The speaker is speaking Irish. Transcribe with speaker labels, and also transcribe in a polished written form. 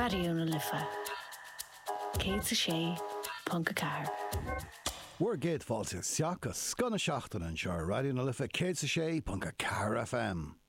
Speaker 1: Radio na Lifa. Céad sa sé, Punca Car.
Speaker 2: We're géad fáilte seachas scona seachtain an seo Radio na Lifa céad sa sé Punca Car FM.